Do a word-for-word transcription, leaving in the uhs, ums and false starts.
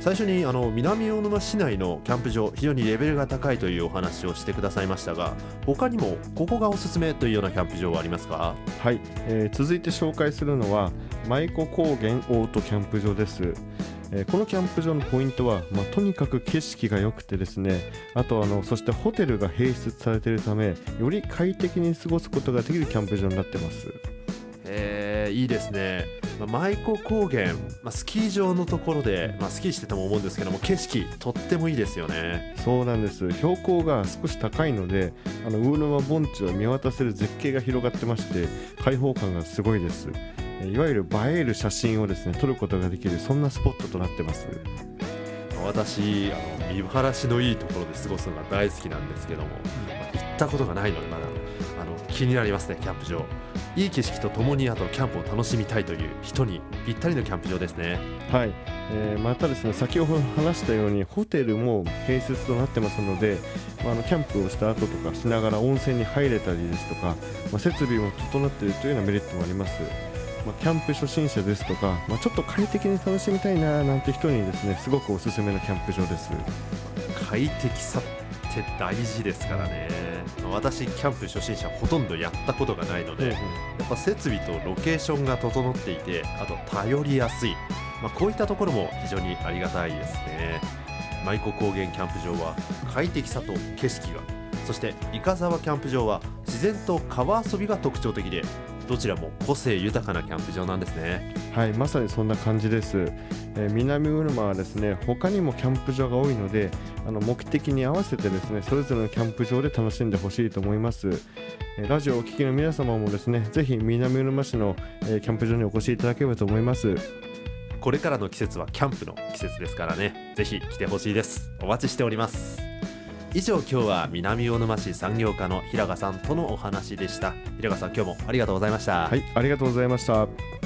最初にあの南魚沼市内のキャンプ場、非常にレベルが高いというお話をしてくださいましたが、他にもここがおすすめというようなキャンプ場はありますか？ はい、えー、続いて紹介するのは舞子高原オートキャンプ場です。えー、このキャンプ場のポイントは、まあ、とにかく景色が良くてですね、あとあのそしてホテルが併設されているため、より快適に過ごすことができるキャンプ場になってます。 えー、いいですね。まあ、舞子高原、まあ、スキー場のところで、まあ、スキーしてても思うんですけども、景色とってもいいですよね。 そうなんです。標高が少し高いので、あの魚沼盆地を見渡せる絶景が広がってまして、開放感がすごいです。いわゆる映える写真をですね撮ることができる、そんなスポットとなってます。 私、あの見晴らしのいいところで過ごすのが大好きなんですけども、まあ、行ったことがないのでまだあの気になりますね。キャンプ場、いい景色とともにあとキャンプを楽しみたいという人にぴったりのキャンプ場ですね。 はい、えー、またですね、先ほど話したようにホテルも併設となってますので、まあ、あのキャンプをした後とかしながら温泉に入れたりですとか、まあ、設備も整っているというようなメリットもあります。まあ、キャンプ初心者ですとか、まあ、ちょっと快適に楽しみたいななんて人にですね、すごくおすすめのキャンプ場です。 快適さって大事ですからね。私キャンプ初心者ほとんどやったことがないので、うんうん、やっぱ設備とロケーションが整っていて、あと頼りやすい、まあ、こういったところも非常にありがたいですね。舞子高原キャンプ場は快適さと景色が、そして伊香沢キャンプ場は自然と川遊びが特徴的で、どちらも個性豊かなキャンプ場なんですね。 はい、まさにそんな感じです。えー、南魚沼はですね、他にもキャンプ場が多いので、あの目的に合わせてですね、それぞれのキャンプ場で楽しんでほしいと思います。えー、ラジオをお聞きの皆様もですね、ぜひ南魚沼市の、えー、キャンプ場にお越しいただければと思います。 これからの季節はキャンプの季節ですからね、ぜひ来てほしいです。お待ちしております。以上、今日は南魚沼市産業課の平賀さんとのお話でした。平賀さん、今日もありがとうございました。 はい、ありがとうございました。